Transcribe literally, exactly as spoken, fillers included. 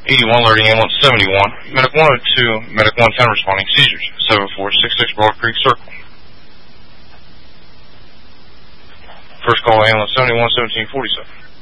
eighty-one alerting ambulance seventy-one. Medic one oh two, Medic one ten responding. Seizures. seven four six six Broad Creek Circle. First call ambulance seventy-one seventeen forty-seven.